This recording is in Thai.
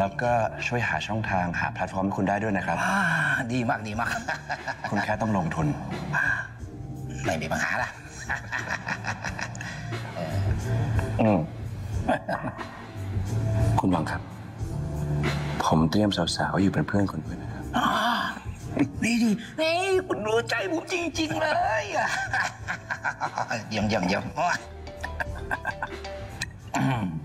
แล้วก็ช่วยหาช่องทางหาแพลตฟอร์มให้คุณได้ด้วยนะครับดีมากดีมากคุณแค่ต้องลงทุนไม่มีปัญหาล่ะคุณหวังครับ ผมเตรียมสาวๆอยู่เป็นเพื่อนคุณด้วยนะครับดีดีนี่คุณรู้ใจผมจริง ๆ เลยเยี่ยม